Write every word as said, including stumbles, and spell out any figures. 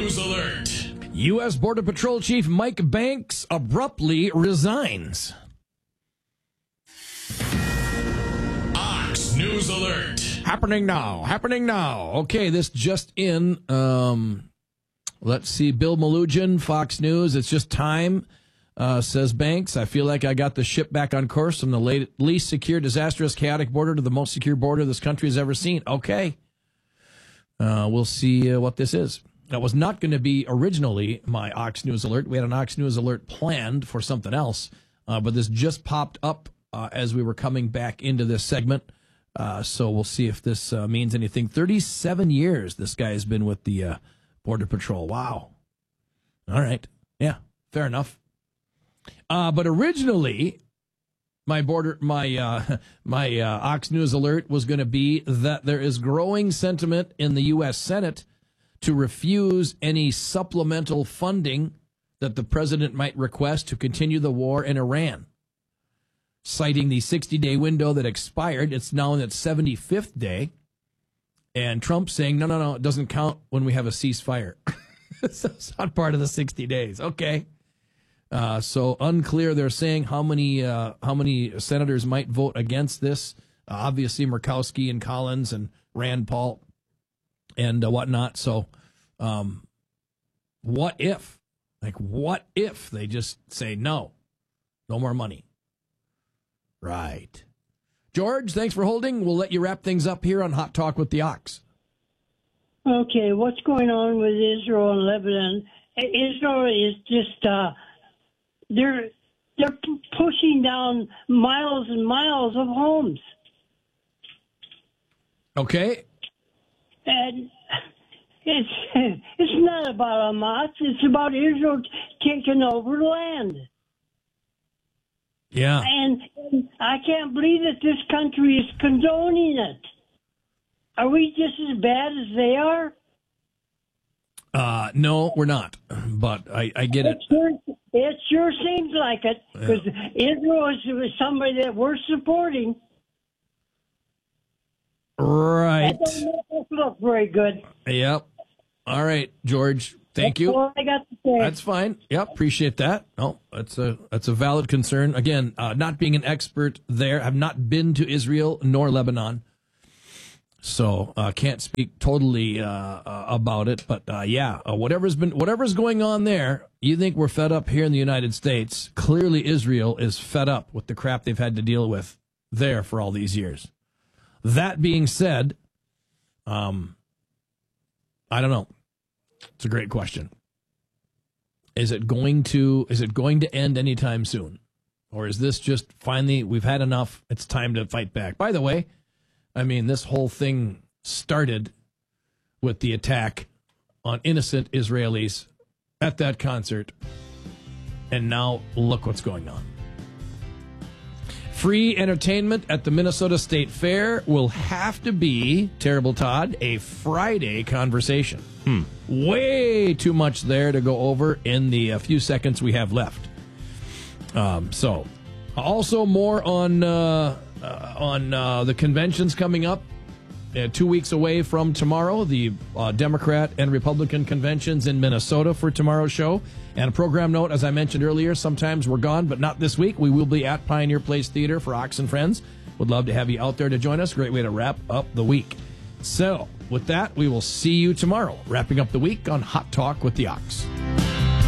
News Alert. U S. Border Patrol Chief Mike Banks abruptly resigns. Ox News Alert. Happening now. Happening now. Okay, this just in. Um, let's see. Bill Malugin, Fox News. It's just time, uh, says Banks. I feel like I got the ship back on course from the late, least secure, disastrous, chaotic border to the most secure border this country has ever seen. Okay. Uh, we'll see uh, what this is. That was not going to be originally my Ox News Alert. We had an Ox News Alert planned for something else, uh, but this just popped up uh, as we were coming back into this segment. Uh, so we'll see if this uh, means anything. thirty-seven years this guy has been with the uh, Border Patrol. Wow. All right. Yeah, fair enough. Uh, but originally, my border, my uh, my uh, Ox News Alert was going to be that there is growing sentiment in the U S. Senate to refuse any supplemental funding that the president might request to continue the war in Iran. Citing the sixty-day window that expired, it's now in its seventy-fifth day. And Trump saying, no, no, no, it doesn't count when we have a ceasefire. So it's not part of the sixty days. Okay. Uh, so unclear. They're saying how many uh, how many senators might vote against this. Uh, obviously, Murkowski and Collins and Rand Paul and uh, whatnot. So um, what if? Like, what if they just say no? No more money. Right. George, thanks for holding. We'll let you wrap things up here on Hot Talk with the Ox. Okay, what's going on with Israel and Lebanon? Israel is just, uh, they're, they're pushing down miles and miles of homes. Okay. And it's, it's not about Hamas. It's about Israel taking over land. Yeah. And I can't believe that this country is condoning it. Are we just as bad as they are? Uh, no, we're not. But I, I get it. It sure, it sure seems like it, because yeah. Israel is somebody that we're supporting. Right. That don't make us look very good. Yep. All right, George. Thank that's you. all I got to say. That's fine. Yep, appreciate that. No, that's a that's a valid concern. Again, uh, not being an expert there, I've not been to Israel nor Lebanon, so uh, can't speak totally uh, uh, about it. But uh, yeah, uh, whatever's been whatever's going on there, you think we're fed up here in the United States? Clearly, Israel is fed up with the crap they've had to deal with there for all these years. That being said, um, I don't know. It's a great question. Is it going to is it going to end anytime soon? Or is this just finally we've had enough, it's time to fight back? By the way, I mean, this whole thing started with the attack on innocent Israelis at that concert. And now look what's going on. Free entertainment at the Minnesota State Fair will have to be, Terrible Todd, a Friday conversation. Hmm. Way too much there to go over in the uh, few seconds we have left. Um, so, also more on uh, uh, on uh, the conventions coming up. Uh, two weeks away from tomorrow, the uh, Democrat and Republican conventions in Minnesota for tomorrow's show. And a program note, as I mentioned earlier, sometimes we're gone, but not this week. We will be at Pioneer Place Theater for Ox and Friends. Would love to have you out there to join us. Great way to wrap up the week. So, with that, we will see you tomorrow, wrapping up the week on Hot Talk with the Ox.